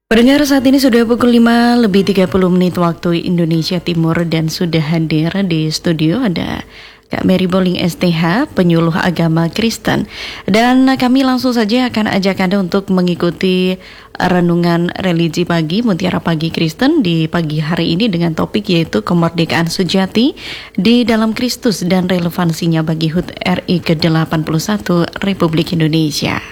Pendengar, saat ini sudah pukul 5 lebih 30 menit waktu Indonesia Timur dan sudah hadir di studio ada Kak Mary Bowling STH, penyuluh agama Kristen. Dan kami langsung saja akan ajak Anda untuk mengikuti renungan religi pagi, Mutiara Pagi Kristen di pagi hari ini dengan topik yaitu kemerdekaan sejati di dalam Kristus dan relevansinya bagi HUT RI ke-81 Republik Indonesia.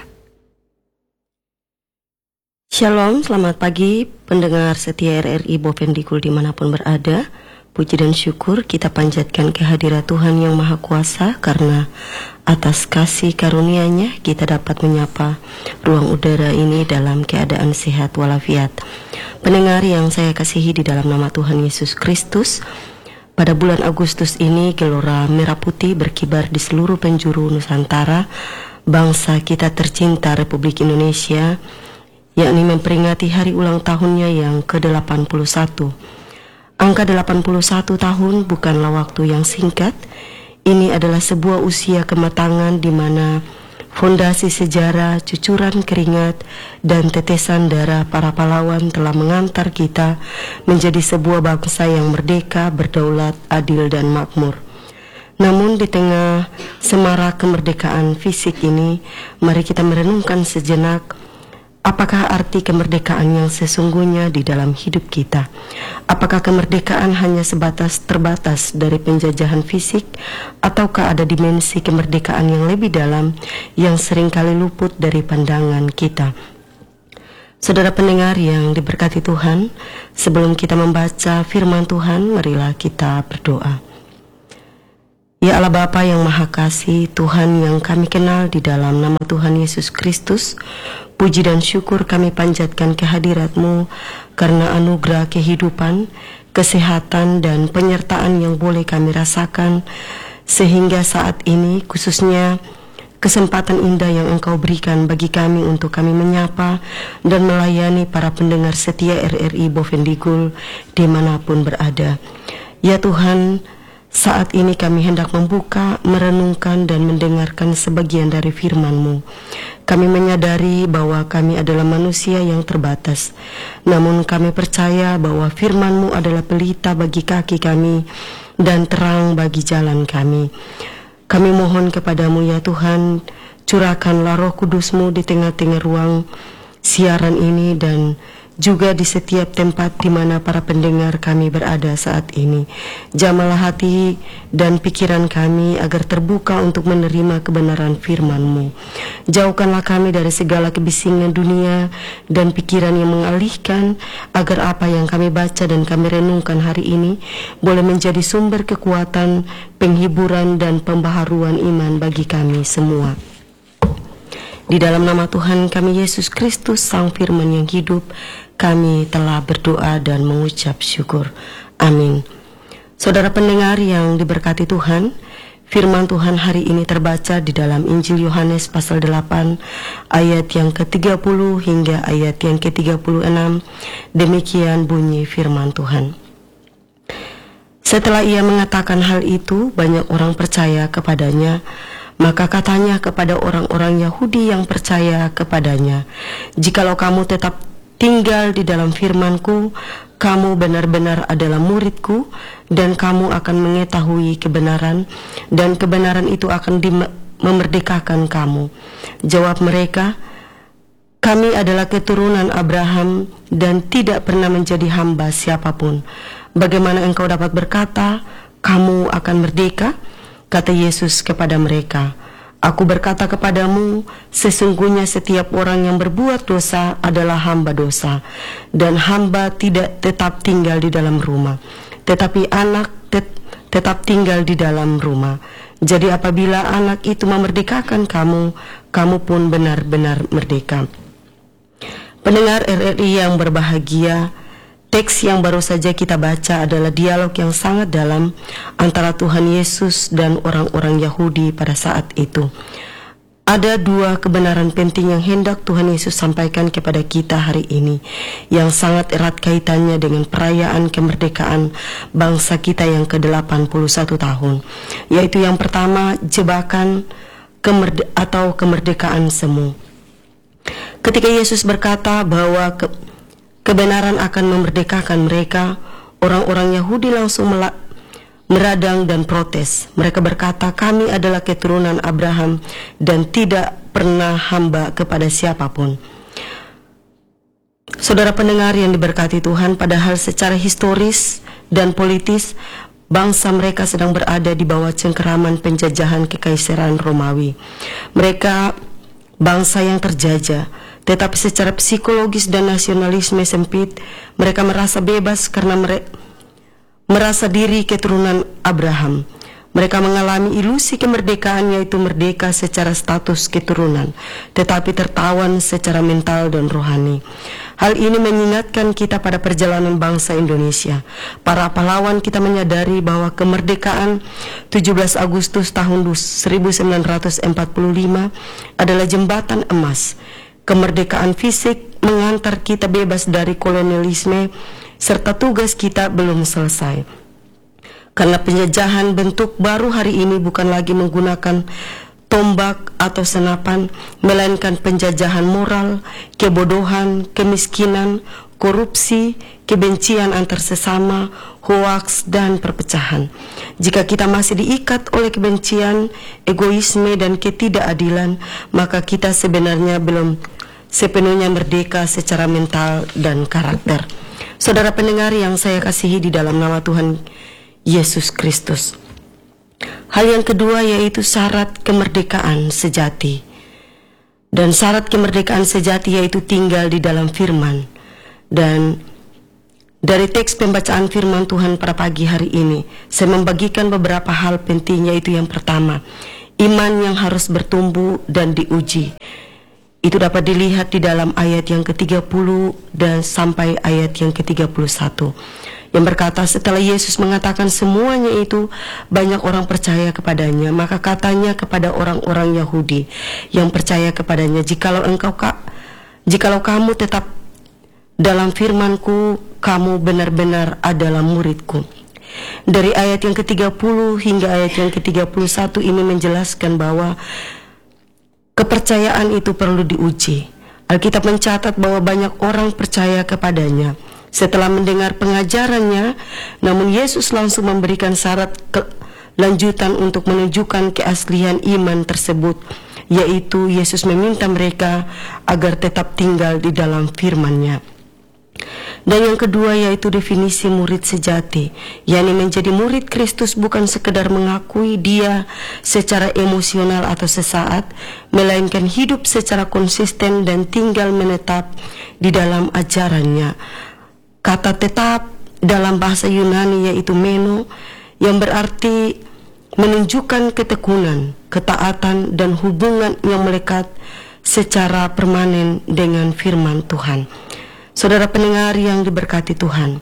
Shalom, selamat pagi pendengar setia RRI Bovendikul dimanapun berada. Puji dan syukur kita panjatkan kehadirat Tuhan yang Maha Kuasa, karena atas kasih karunia-Nya kita dapat menyapa ruang udara ini dalam keadaan sehat walafiat. Pendengar yang saya kasihi di dalam nama Tuhan Yesus Kristus, pada bulan Agustus ini gelora merah putih berkibar di seluruh penjuru Nusantara, bangsa kita tercinta Republik Indonesia, yakni memperingati hari ulang tahunnya yang ke-81. Angka 81 tahun bukanlah waktu yang singkat. Ini adalah sebuah usia kematangan di mana fondasi sejarah, cucuran keringat, dan tetesan darah para pahlawan telah mengantar kita menjadi sebuah bangsa yang merdeka, berdaulat, adil, dan makmur. Namun di tengah semarak kemerdekaan fisik ini, mari kita merenungkan sejenak, apakah arti kemerdekaan yang sesungguhnya di dalam hidup kita? Apakah kemerdekaan hanya sebatas terbatas dari penjajahan fisik, ataukah ada dimensi kemerdekaan yang lebih dalam yang seringkali luput dari pandangan kita? Saudara pendengar yang diberkati Tuhan, sebelum kita membaca firman Tuhan, marilah kita berdoa. Ya Allah Bapa yang Maha Kasih, Tuhan yang kami kenal di dalam nama Tuhan Yesus Kristus, puji dan syukur kami panjatkan kehadirat-Mu karena anugerah kehidupan, kesehatan, dan penyertaan yang boleh kami rasakan sehingga saat ini, khususnya kesempatan indah yang Engkau berikan bagi kami untuk kami menyapa dan melayani para pendengar setia RRI Bovendikul dimanapun berada. Ya Tuhan, saat ini kami hendak membuka, merenungkan, dan mendengarkan sebagian dari firman-Mu. Kami menyadari bahwa kami adalah manusia yang terbatas, namun kami percaya bahwa firman-Mu adalah pelita bagi kaki kami dan terang bagi jalan kami. Kami mohon kepada-Mu ya Tuhan, curahkanlah Roh Kudus-Mu di tengah-tengah ruang siaran ini dan juga di setiap tempat di mana para pendengar kami berada saat ini. Jamalah hati dan pikiran kami agar terbuka untuk menerima kebenaran firman-Mu. Jauhkanlah kami dari segala kebisingan dunia dan pikiran yang mengalihkan, agar apa yang kami baca dan kami renungkan hari ini boleh menjadi sumber kekuatan, penghiburan, dan pembaharuan iman bagi kami semua. Di dalam nama Tuhan kami Yesus Kristus, Sang Firman yang hidup, kami telah berdoa dan mengucap syukur. Amin. Saudara pendengar yang diberkati Tuhan, firman Tuhan hari ini terbaca di dalam Injil Yohanes pasal 8 ayat yang ke-30 hingga ayat yang ke-36. Demikian bunyi firman Tuhan. Setelah ia mengatakan hal itu, banyak orang percaya kepadanya. Maka katanya kepada orang-orang Yahudi yang percaya kepadanya, "Jikalau kamu tetap tinggal di dalam firman-Ku, kamu benar-benar adalah murid-Ku, dan kamu akan mengetahui kebenaran, dan kebenaran itu akan memerdekakan kamu." Jawab mereka, "Kami adalah keturunan Abraham dan tidak pernah menjadi hamba siapapun. Bagaimana engkau dapat berkata, kamu akan merdeka?" Kata Yesus kepada mereka, "Aku berkata kepadamu, sesungguhnya setiap orang yang berbuat dosa adalah hamba dosa, dan hamba tidak tetap tinggal di dalam rumah, tetapi anak tetap tinggal di dalam rumah. Jadi apabila anak itu memerdekakan kamu, kamu pun benar-benar merdeka." Pendengar RRI yang berbahagia, teks yang baru saja kita baca adalah dialog yang sangat dalam antara Tuhan Yesus dan orang-orang Yahudi pada saat itu. Ada dua kebenaran penting yang hendak Tuhan Yesus sampaikan kepada kita hari ini, yang sangat erat kaitannya dengan perayaan kemerdekaan bangsa kita yang ke-81 tahun. Yaitu yang pertama, jebakan atau kemerdekaan semu. Ketika Yesus berkata bahwa kebenaran akan memerdekakan mereka. Orang-orang Yahudi langsung meradang dan protes. Mereka berkata, kami adalah keturunan Abraham dan tidak pernah hamba kepada siapapun. Saudara pendengar yang diberkati Tuhan, padahal secara historis dan politis, bangsa mereka sedang berada di bawah cengkeraman penjajahan Kekaisaran Romawi. Mereka bangsa yang terjajah, tetapi secara psikologis dan nasionalisme sempit, mereka merasa bebas karena merasa diri keturunan Abraham. Mereka mengalami ilusi kemerdekaan, yaitu merdeka secara status keturunan, tetapi tertawan secara mental dan rohani. Hal ini mengingatkan kita pada perjalanan bangsa Indonesia. Para pahlawan kita menyadari bahwa kemerdekaan 17 Agustus tahun 1945 adalah jembatan emas. Kemerdekaan fisik mengantar kita bebas dari kolonialisme, serta tugas kita belum selesai. Karena penjajahan, bentuk baru hari ini bukan lagi menggunakan tombak atau senapan, melainkan penjajahan moral, kebodohan, kemiskinan, korupsi, kebencian antar sesama, hoaks, dan perpecahan. Jika kita masih diikat oleh kebencian, egoisme, dan ketidakadilan, maka kita sebenarnya belum sepenuhnya merdeka secara mental dan karakter. Saudara pendengar yang saya kasihi di dalam nama Tuhan Yesus Kristus, hal yang kedua yaitu syarat kemerdekaan sejati. Dan syarat kemerdekaan sejati yaitu tinggal di dalam firman. Dan dari teks pembacaan firman Tuhan pada pagi hari ini, saya membagikan beberapa hal penting, yaitu yang pertama, iman yang harus bertumbuh dan diuji. Itu dapat dilihat di dalam ayat yang ke-30 dan sampai ayat yang ke-31. Yang berkata, setelah Yesus mengatakan semuanya itu, banyak orang percaya kepadanya. Maka katanya kepada orang-orang Yahudi yang percaya kepadanya, jikalau kamu tetap dalam firman-Ku, kamu benar-benar adalah murid-Ku. Dari ayat yang ke-30 hingga ayat yang ke-31 ini menjelaskan bahwa kepercayaan itu perlu diuji. Alkitab mencatat bahwa banyak orang percaya kepadanya setelah mendengar pengajarannya, namun Yesus langsung memberikan syarat lanjutan untuk menunjukkan keaslian iman tersebut, yaitu Yesus meminta mereka agar tetap tinggal di dalam firman-Nya. Dan yang kedua yaitu definisi murid sejati, yakni menjadi murid Kristus bukan sekedar mengakui Dia secara emosional atau sesaat, melainkan hidup secara konsisten dan tinggal menetap di dalam ajarannya. Kata tetap dalam bahasa Yunani yaitu meno, yang berarti menunjukkan ketekunan, ketaatan, dan hubungan yang melekat secara permanen dengan firman Tuhan. Saudara pendengar yang diberkati Tuhan,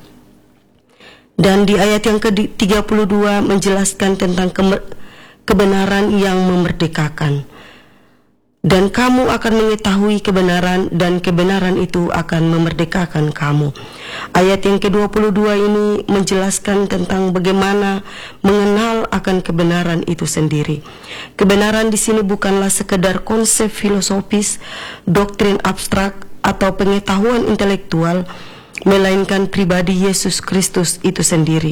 dan di ayat yang ke-32 menjelaskan tentang kebenaran yang memerdekakan. Dan kamu akan mengetahui kebenaran, dan kebenaran itu akan memerdekakan kamu. Ayat yang ke-22 ini menjelaskan tentang bagaimana mengenal akan kebenaran itu sendiri. Kebenaran di sini bukanlah sekedar konsep filosofis, doktrin abstrak, atau pengetahuan intelektual, melainkan pribadi Yesus Kristus itu sendiri.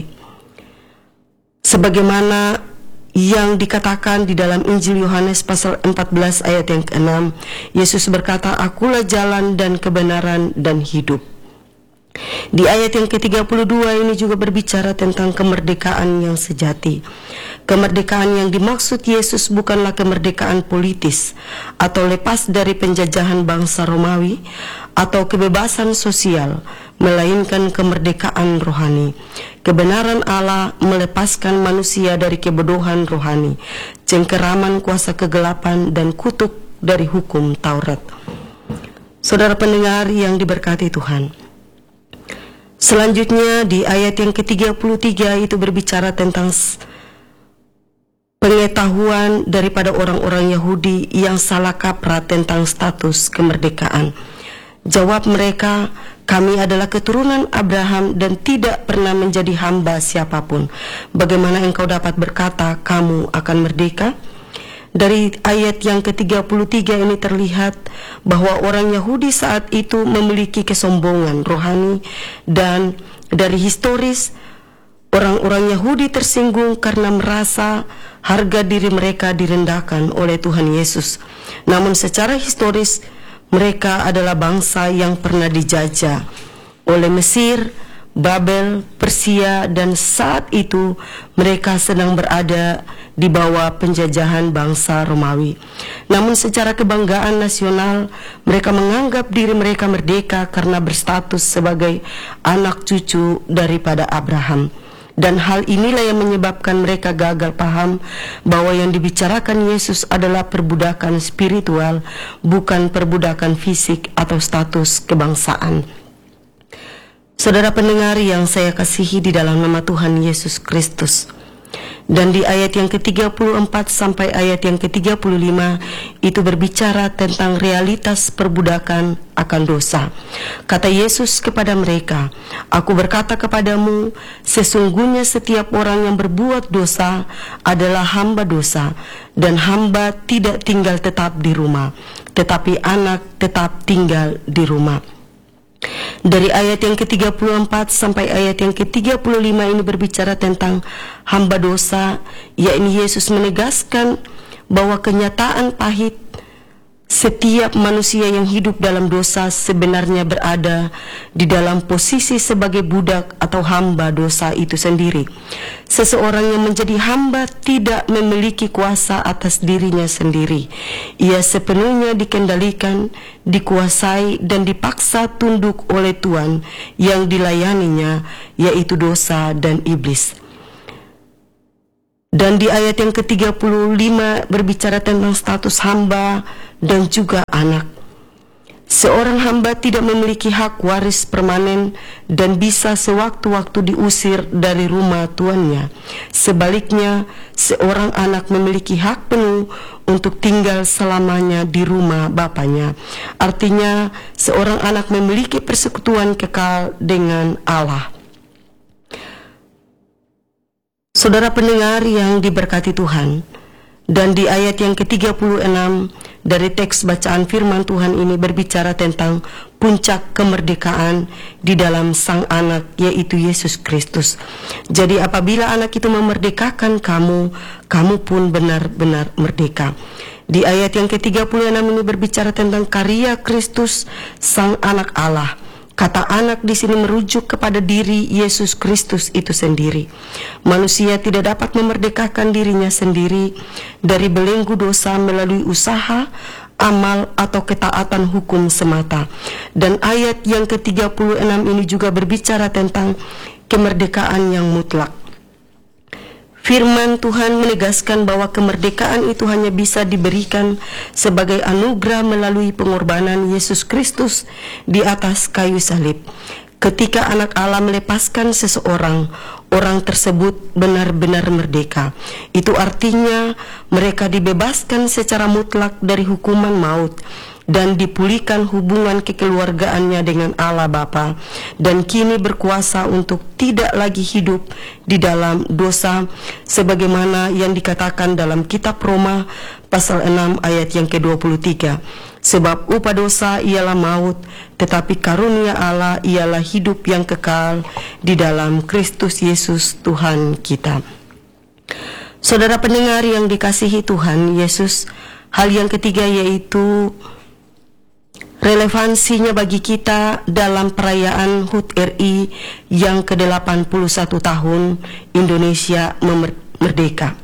Sebagaimana yang dikatakan di dalam Injil Yohanes pasal 14 ayat yang ke-6, Yesus berkata, "Akulah jalan dan kebenaran dan hidup." Di ayat yang ke-32 ini juga berbicara tentang kemerdekaan yang sejati. Kemerdekaan yang dimaksud Yesus bukanlah kemerdekaan politis atau lepas dari penjajahan bangsa Romawi atau kebebasan sosial, melainkan kemerdekaan rohani. Kebenaran Allah melepaskan manusia dari kebodohan rohani, cengkeraman kuasa kegelapan, dan kutuk dari hukum Taurat. Saudara pendengar yang diberkati Tuhan, selanjutnya di ayat yang ke-33 itu berbicara tentang pengetahuan daripada orang-orang Yahudi yang salah kaprah tentang status kemerdekaan. Jawab mereka, "Kami adalah keturunan Abraham dan tidak pernah menjadi hamba siapapun. Bagaimana engkau dapat berkata kamu akan merdeka?" Dari ayat yang ke-33 ini terlihat bahwa orang Yahudi saat itu memiliki kesombongan rohani, dan dari historis orang-orang Yahudi tersinggung karena merasa harga diri mereka direndahkan oleh Tuhan Yesus. Namun secara historis mereka adalah bangsa yang pernah dijajah oleh Mesir, Babel, Persia, dan saat itu mereka sedang berada di bawah penjajahan bangsa Romawi. Namun secara kebanggaan nasional, mereka menganggap diri mereka merdeka karena berstatus sebagai anak cucu daripada Abraham. Dan hal inilah yang menyebabkan mereka gagal paham bahwa yang dibicarakan Yesus adalah perbudakan spiritual, bukan perbudakan fisik atau status kebangsaan. Saudara pendengar yang saya kasihi di dalam nama Tuhan Yesus Kristus, dan di ayat yang ke-34 sampai ayat yang ke-35 itu berbicara tentang realitas perbudakan akan dosa. Kata Yesus kepada mereka, "Aku berkata kepadamu, sesungguhnya setiap orang yang berbuat dosa adalah hamba dosa, dan hamba tidak tinggal tetap di rumah, tetapi anak tetap tinggal di rumah." Dari ayat yang ke-34 sampai ayat yang ke-35 ini berbicara tentang hamba dosa, yakni Yesus menegaskan bahwa kenyataan pahit setiap manusia yang hidup dalam dosa sebenarnya berada di dalam posisi sebagai budak atau hamba dosa itu sendiri. Seseorang yang menjadi hamba tidak memiliki kuasa atas dirinya sendiri. Ia sepenuhnya dikendalikan, dikuasai, dan dipaksa tunduk oleh Tuhan yang dilayaninya, yaitu dosa dan iblis. Dan di ayat yang ke-35 berbicara tentang status hamba dan juga anak. Seorang hamba tidak memiliki hak waris permanen dan bisa sewaktu-waktu diusir dari rumah tuannya. Sebaliknya, seorang anak memiliki hak penuh untuk tinggal selamanya di rumah bapaknya. Artinya, seorang anak memiliki persekutuan kekal dengan Allah. Saudara pendengar yang diberkati Tuhan, dan di ayat yang ke-36 dari teks bacaan firman Tuhan ini berbicara tentang puncak kemerdekaan di dalam Sang Anak, yaitu Yesus Kristus. Jadi apabila anak itu memerdekakan kamu, kamu pun benar-benar merdeka. Di ayat yang ke-36 ini berbicara tentang karya Kristus, Sang Anak Allah. Kata anak di sini merujuk kepada diri Yesus Kristus itu sendiri. Manusia tidak dapat memerdekakan dirinya sendiri dari belenggu dosa melalui usaha, amal, atau ketaatan hukum semata. Dan ayat yang ke-36 ini juga berbicara tentang kemerdekaan yang mutlak. Firman Tuhan menegaskan bahwa kemerdekaan itu hanya bisa diberikan sebagai anugerah melalui pengorbanan Yesus Kristus di atas kayu salib. Ketika anak Allah melepaskan seseorang, orang tersebut benar-benar merdeka. Itu artinya mereka dibebaskan secara mutlak dari hukuman maut dan dipulihkan hubungan kekeluargaannya dengan Allah Bapa, dan kini berkuasa untuk tidak lagi hidup di dalam dosa sebagaimana yang dikatakan dalam kitab Roma pasal 6 ayat yang ke-23. Sebab upah dosa ialah maut, tetapi karunia Allah ialah hidup yang kekal di dalam Kristus Yesus Tuhan kita. Saudara pendengar yang dikasihi Tuhan Yesus, hal yang ketiga yaitu relevansinya bagi kita dalam perayaan HUT RI yang ke-81 tahun Indonesia merdeka.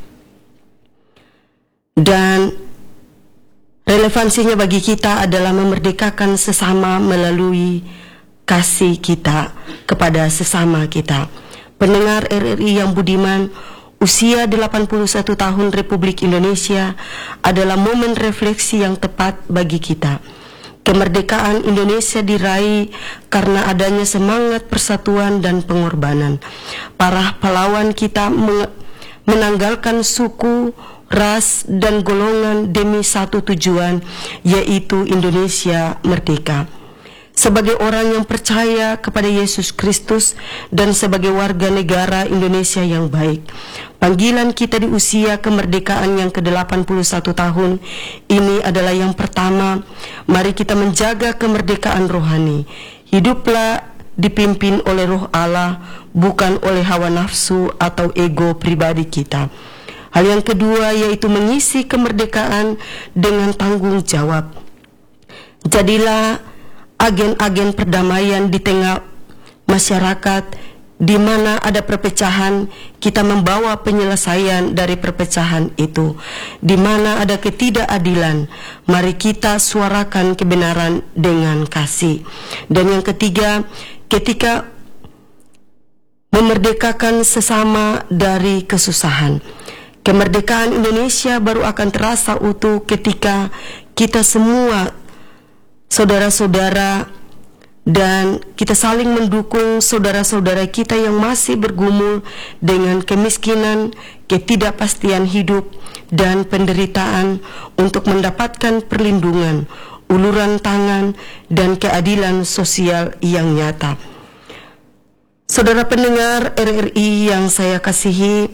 Dan relevansinya bagi kita adalah memerdekakan sesama melalui kasih kita kepada sesama kita. Pendengar RRI yang budiman, usia 81 tahun Republik Indonesia adalah momen refleksi yang tepat bagi kita. Kemerdekaan Indonesia diraih karena adanya semangat persatuan dan pengorbanan. Para pahlawan kita menanggalkan suku, ras, dan golongan demi satu tujuan, yaitu Indonesia merdeka. sebagai orang yang percaya kepada Yesus Kristus dan sebagai warga negara Indonesia yang baik. Panggilan kita di usia kemerdekaan yang ke-81 tahun ini adalah yang pertama. Mari kita menjaga kemerdekaan rohani. Hiduplah dipimpin oleh Roh Allah, bukan oleh hawa nafsu atau ego pribadi kita. Hal yang kedua yaitu mengisi kemerdekaan dengan tanggung jawab. Jadilah agen-agen perdamaian di tengah masyarakat. Di mana ada perpecahan, kita membawa penyelesaian dari perpecahan itu. Di mana ada ketidakadilan, mari kita suarakan kebenaran dengan kasih. Dan yang ketiga, ketika memerdekakan sesama dari kesusahan. Kemerdekaan Indonesia baru akan terasa utuh ketika kita semua saudara-saudara dan kita saling mendukung saudara-saudara kita yang masih bergumul dengan kemiskinan, ketidakpastian hidup, dan penderitaan untuk mendapatkan perlindungan, uluran tangan, dan keadilan sosial yang nyata. Saudara pendengar RRI yang saya kasihi,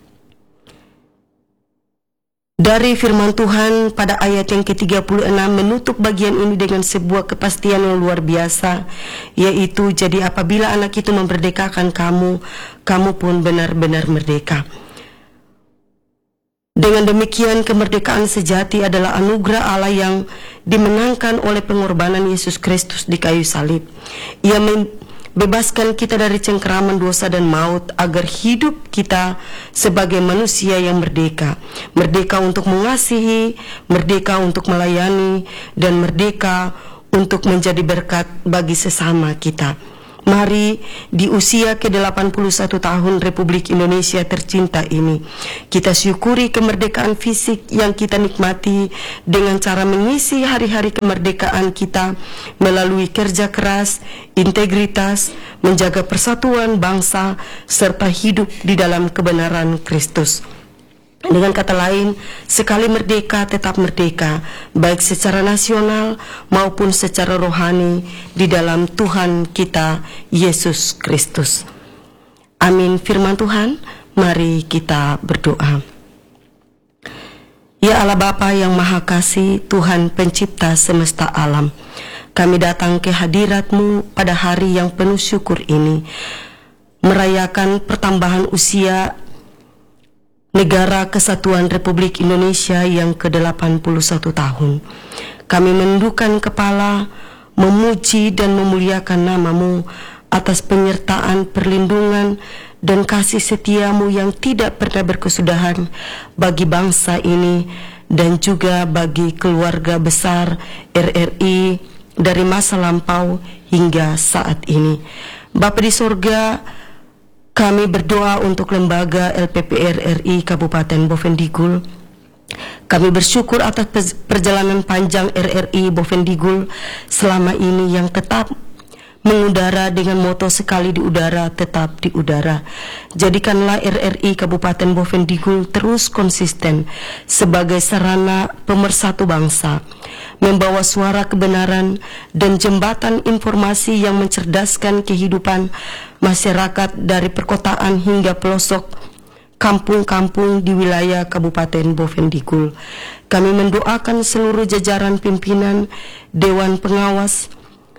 dari firman Tuhan pada ayat yang ke-36 menutup bagian ini dengan sebuah kepastian yang luar biasa, yaitu jadi apabila anak itu memerdekakan kamu, kamu pun benar-benar merdeka. Dengan demikian kemerdekaan sejati adalah anugerah Allah yang dimenangkan oleh pengorbanan Yesus Kristus di kayu salib. Ia bebaskan kita dari cengkeraman dosa dan maut agar hidup kita sebagai manusia yang merdeka. Merdeka untuk mengasihi, merdeka untuk melayani, dan merdeka untuk menjadi berkat bagi sesama kita. Mari di usia ke-81 tahun Republik Indonesia tercinta ini, kita syukuri kemerdekaan fisik yang kita nikmati dengan cara mengisi hari-hari kemerdekaan kita melalui kerja keras, integritas, menjaga persatuan bangsa, serta hidup di dalam kebenaran Kristus. Dengan kata lain, sekali merdeka tetap merdeka, baik secara nasional maupun secara rohani di dalam Tuhan kita Yesus Kristus. Amin. Firman Tuhan, mari kita berdoa. Ya Allah Bapa yang Maha Kasih, Tuhan pencipta semesta alam, kami datang ke hadirat-Mu pada hari yang penuh syukur ini, merayakan pertambahan usia Negara Kesatuan Republik Indonesia yang ke-81 tahun. Kami menundukkan kepala, memuji dan memuliakan nama-Mu atas penyertaan, perlindungan, dan kasih setia-Mu yang tidak pernah berkesudahan bagi bangsa ini dan juga bagi keluarga besar RRI dari masa lampau hingga saat ini. Bapa di sorga, kami berdoa untuk lembaga LPPR RI Kabupaten Bovendigul. Kami bersyukur atas perjalanan panjang RRI Bovendigul selama ini yang tetap mengudara dengan moto sekali di udara tetap di udara. Jadikanlah RRI Kabupaten Bovendigul terus konsisten sebagai sarana pemersatu bangsa, membawa suara kebenaran dan jembatan informasi yang mencerdaskan kehidupan masyarakat dari perkotaan hingga pelosok kampung-kampung di wilayah Kabupaten Bovendigul. Kami mendoakan seluruh jajaran pimpinan, Dewan Pengawas,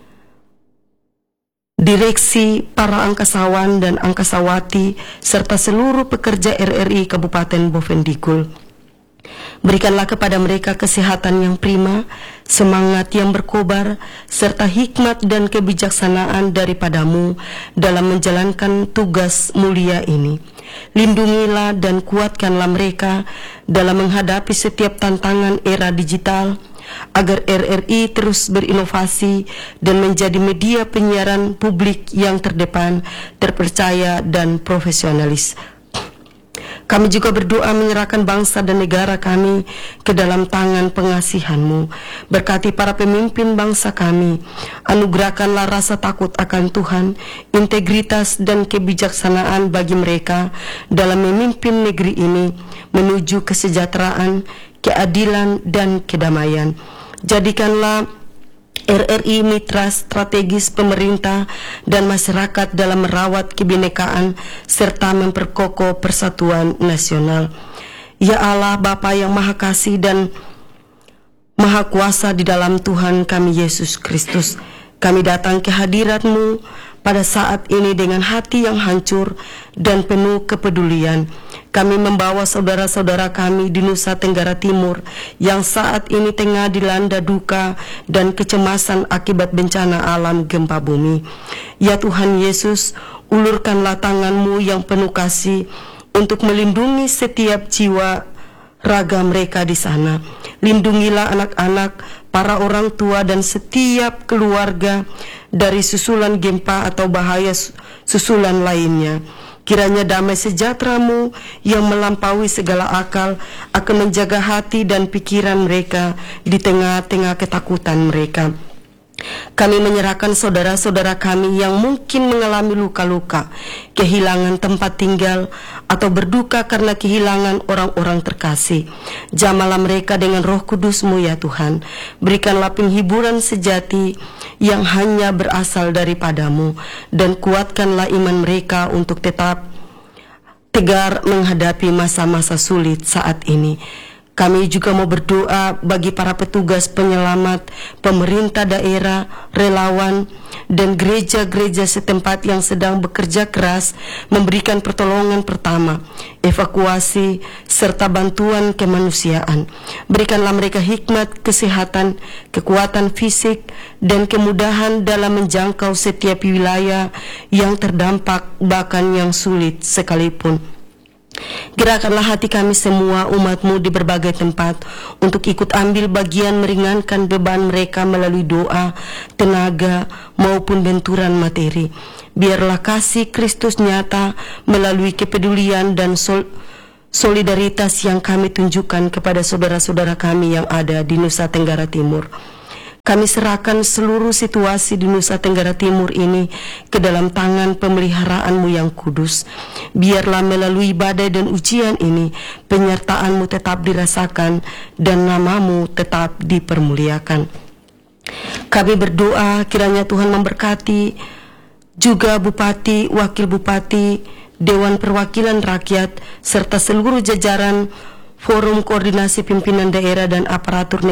direksi, para angkasawan dan angkasawati, serta seluruh pekerja RRI Kabupaten Bovendigul. Berikanlah kepada mereka kesehatan yang prima, semangat yang berkobar, serta hikmat dan kebijaksanaan daripada-Mu dalam menjalankan tugas mulia ini. Lindungilah dan kuatkanlah mereka dalam menghadapi setiap tantangan era digital, agar RRI terus berinovasi dan menjadi media penyiaran publik yang terdepan, terpercaya, dan profesionalis. Kami juga berdoa menyerahkan bangsa dan negara kami ke dalam tangan pengasihan-Mu. Berkati para pemimpin bangsa kami, anugerahkanlah rasa takut akan Tuhan, integritas dan kebijaksanaan bagi mereka dalam memimpin negeri ini menuju kesejahteraan, keadilan, dan kedamaian. Jadikanlah RRI mitra strategis pemerintah dan masyarakat dalam merawat kebinekaan serta memperkokoh persatuan nasional. Ya Allah, Bapa yang Maha Kasih dan Maha Kuasa di dalam Tuhan kami Yesus Kristus, kami datang ke hadirat-Mu pada saat ini dengan hati yang hancur dan penuh kepedulian. Kami membawa saudara-saudara kami di Nusa Tenggara Timur yang saat ini tengah dilanda duka dan kecemasan akibat bencana alam gempa bumi. Ya Tuhan Yesus, ulurkanlah tangan-Mu yang penuh kasih untuk melindungi setiap jiwa raga mereka di sana. Lindungilah anak-anak, para orang tua dan setiap keluarga dari susulan gempa atau bahaya susulan lainnya. Kiranya damai sejahtera-Mu yang melampaui segala akal akan menjaga hati dan pikiran mereka di tengah-tengah ketakutan mereka. Kami menyerahkan saudara-saudara kami yang mungkin mengalami luka-luka, kehilangan tempat tinggal, atau berduka karena kehilangan orang-orang terkasih. Jamalah mereka dengan Roh Kudus-Mu ya Tuhan. Berikanlah penghiburan sejati yang hanya berasal daripada-Mu, dan kuatkanlah iman mereka untuk tetap tegar menghadapi masa-masa sulit saat ini. Kami juga mau berdoa bagi para petugas penyelamat, pemerintah daerah, relawan, dan gereja-gereja setempat yang sedang bekerja keras memberikan pertolongan pertama, evakuasi, serta bantuan kemanusiaan. Berikanlah mereka hikmat, kesehatan, kekuatan fisik, dan kemudahan dalam menjangkau setiap wilayah yang terdampak bahkan yang sulit sekalipun. Gerakanlah hati kami semua umat-Mu di berbagai tempat untuk ikut ambil bagian meringankan beban mereka melalui doa, tenaga, maupun benturan materi. Biarlah kasih Kristus nyata melalui kepedulian dan solidaritas yang kami tunjukkan kepada saudara-saudara kami yang ada di Nusa Tenggara Timur. Kami serahkan seluruh situasi di Nusa Tenggara Timur ini ke dalam tangan pemeliharaan-Mu yang kudus. Biarlah melalui badai dan ujian ini, penyertaan-Mu tetap dirasakan dan nama-Mu tetap dipermuliakan. Kami berdoa kiranya Tuhan memberkati juga Bupati, Wakil Bupati, Dewan Perwakilan Rakyat, serta seluruh jajaran Forum Koordinasi Pimpinan Daerah dan Aparatur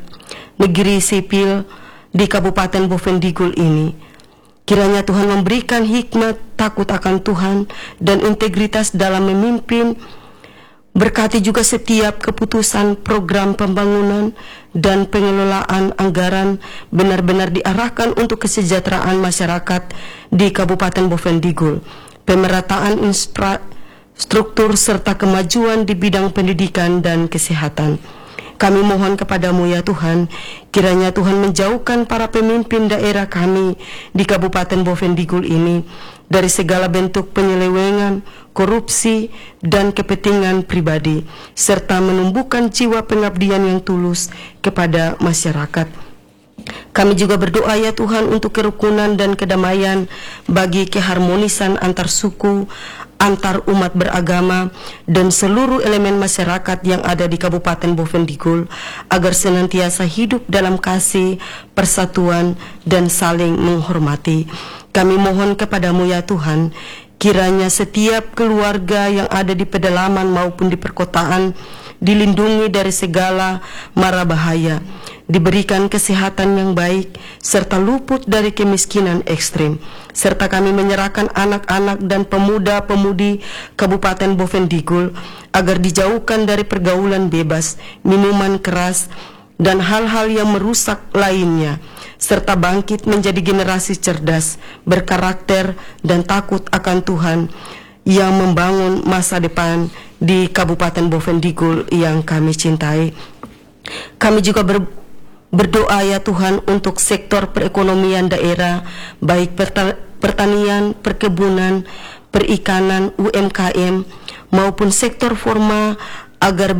Negeri Sipil di Kabupaten Bovendigul ini. Kiranya Tuhan memberikan hikmat, takut akan Tuhan, dan integritas dalam memimpin. Berkati juga setiap keputusan program pembangunan dan pengelolaan anggaran benar-benar diarahkan untuk kesejahteraan masyarakat di Kabupaten Bovendigul, pemerataan infrastruktur serta kemajuan di bidang pendidikan dan kesehatan. Kami mohon kepada-Mu ya Tuhan, kiranya Tuhan menjauhkan para pemimpin daerah kami di Kabupaten Bovendigul ini dari segala bentuk penyelewengan, korupsi, dan kepentingan pribadi, serta menumbuhkan jiwa pengabdian yang tulus kepada masyarakat. Kami juga berdoa ya Tuhan untuk kerukunan dan kedamaian bagi keharmonisan antar suku, antar umat beragama, dan seluruh elemen masyarakat yang ada di Kabupaten Bovendigul, agar senantiasa hidup dalam kasih, persatuan, dan saling menghormati. Kami mohon kepada-Mu ya Tuhan, kiranya setiap keluarga yang ada di pedalaman maupun di perkotaan dilindungi dari segala mara bahaya, diberikan kesehatan yang baik, serta luput dari kemiskinan ekstrim. Serta kami menyerahkan anak-anak dan pemuda-pemudi Kabupaten Bovendigul agar dijauhkan dari pergaulan bebas, minuman keras, dan hal-hal yang merusak lainnya, serta bangkit menjadi generasi cerdas, berkarakter, dan takut akan Tuhan yang membangun masa depan di Kabupaten Bovendigul yang kami cintai. Kami juga berdoa ya Tuhan untuk sektor perekonomian daerah, baik pertanian, perkebunan, perikanan, UMKM, maupun sektor formal, agar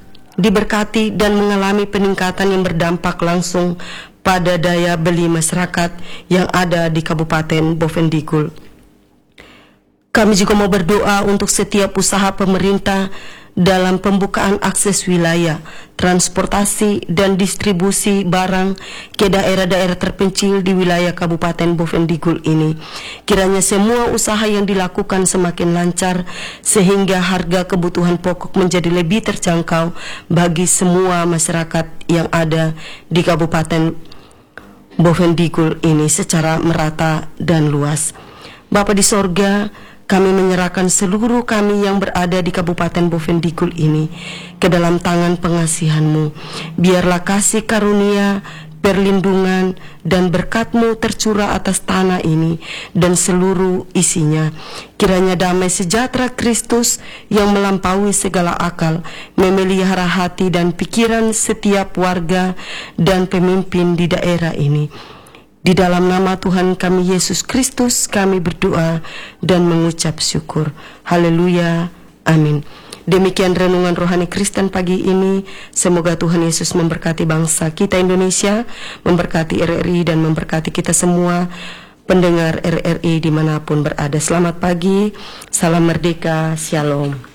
diberkati dan mengalami peningkatan yang berdampak langsung pada daya beli masyarakat yang ada di Kabupaten Bovendigul. Kami juga mau berdoa untuk setiap usaha pemerintah dalam pembukaan akses wilayah, transportasi, dan distribusi barang ke daerah-daerah terpencil di wilayah Kabupaten Bovendigul ini. Kiranya semua usaha yang dilakukan semakin lancar sehingga harga kebutuhan pokok menjadi lebih terjangkau bagi semua masyarakat yang ada di Kabupaten Bovendigul ini secara merata dan luas. Bapa di sorga, kami menyerahkan seluruh kami yang berada di Kabupaten Bovendigul ini ke dalam tangan pengasihan-Mu. Biarlah kasih karunia, perlindungan, dan berkat-Mu tercurah atas tanah ini dan seluruh isinya. Kiranya damai sejahtera Kristus yang melampaui segala akal memelihara hati dan pikiran setiap warga dan pemimpin di daerah ini. Di dalam nama Tuhan kami Yesus Kristus kami berdoa dan mengucap syukur. Haleluya. Amin. Demikian renungan rohani Kristen pagi ini. Semoga Tuhan Yesus memberkati bangsa kita Indonesia, memberkati RRI dan memberkati kita semua pendengar RRI dimanapun berada. Selamat pagi, salam merdeka, shalom.